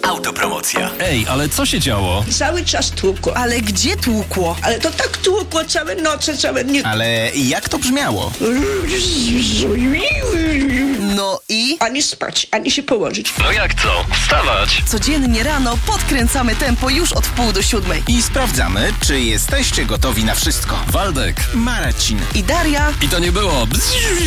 Autopromocja. Ej, ale co się działo? Cały czas tłukło. Ale gdzie tłukło? Ale to tak tłukło całe noce, całe dni. Ale jak to brzmiało? No i? Ani spać, ani się położyć. No jak co? Wstawać! Codziennie rano podkręcamy tempo już od 6:30. I sprawdzamy, czy jesteście gotowi na wszystko. Waldek. Marcin. I Daria. I to nie było...